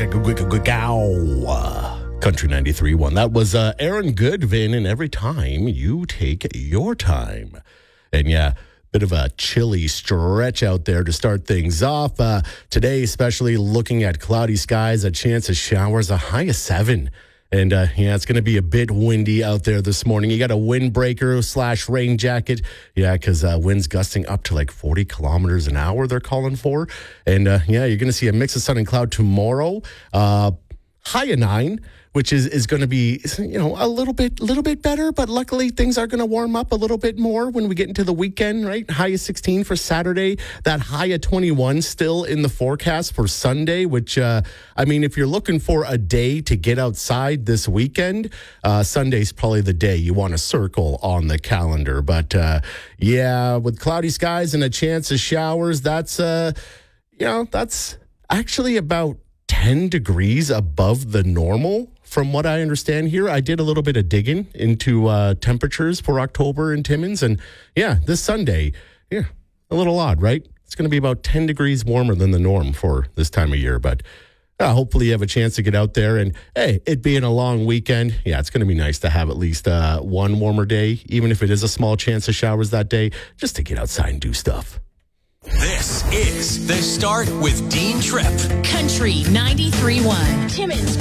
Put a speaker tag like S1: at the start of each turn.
S1: Country 93.1. That was Aaron Goodvin, and Every Time You Take Your Time. And yeah, bit of a chilly stretch out there to start things off. Today, especially looking at cloudy skies, a chance of showers, a high of 7. And yeah, it's going to be a bit windy out there this morning. You got a windbreaker / rain jacket. Yeah, because winds gusting up to like 40 kilometers an hour, they're calling for. And yeah, you're going to see a mix of sun and cloud tomorrow. High of 9, which is going to be, a little bit better. But luckily, things are going to warm up a little bit more when we get into the weekend, right? High of 16 for Saturday. That high of 21 still in the forecast for Sunday, which, if you're looking for a day to get outside this weekend, Sunday's probably the day you want to circle on the calendar. But, yeah, with cloudy skies and a chance of showers, that's actually about 10 degrees above the normal. From what I understand here, I did a little bit of digging into temperatures for October in Timmins. And yeah, this Sunday, a little odd, right? It's going to be about 10 degrees warmer than the norm for this time of year. But hopefully you have a chance to get out there. And hey, it being a long weekend, it's going to be nice to have at least one warmer day, even if it is a small chance of showers that day, just to get outside and do stuff.
S2: This is The Start with Dean Tripp.
S3: Country 93.1. Timmins